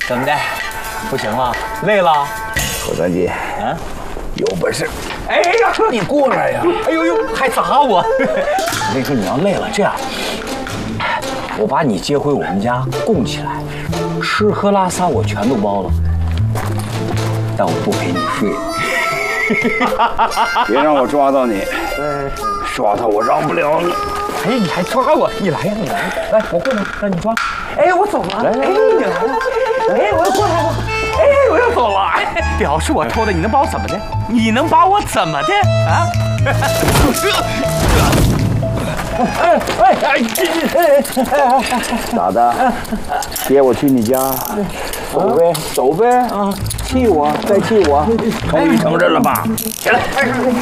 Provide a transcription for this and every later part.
怎么的？不行了，累了？ 何三姐， 啊， 有本事， 哎呀， 你过来呀！ 哎呦呦，还砸我！我跟你说，你要累了，这样，我把你接回我们家供起来，吃喝拉撒我全都包了，但我不陪你睡。 别让我抓到你，抓到我饶不了你。 哎，你还抓我？你来呀，你来呀！来，我过来让你抓。哎，我走了。哎，你来了。哎，我又过来了。哎，我又走了。哎，表示我偷的，你能把我怎么的？你能把我怎么的啊？ 咋的？爹，我去你家，走呗，走呗。啊，气我，再气我，终于承认了吧？起来！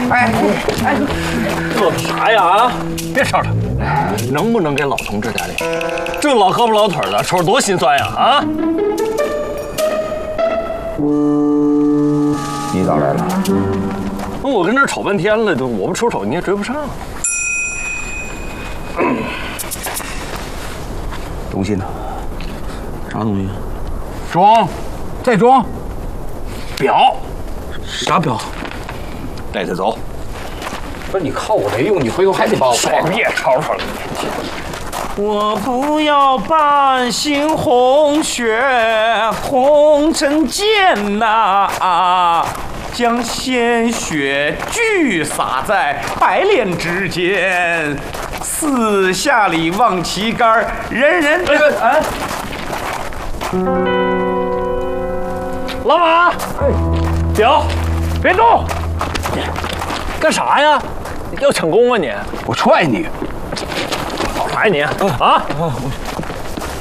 乐啥呀啊！别吵吵，能不能给老同志点脸？这老胳膊老腿的，瞅着多心酸呀啊！ 你咋来了？ 我跟这吵半天了，我不出手你也追不上。 东西呢？ 啥东西？ 装，再装。 表？啥表？带他走。 不是你靠我没用，你回头还得把我少别吵吵了。 我不要半醒红血红针剑呐，将鲜血俱洒在白莲之间，四下里望旗杆，人人老马，表，别动！干啥呀？要抢功啊你？ 我踹你！ 好啥呀你？啊！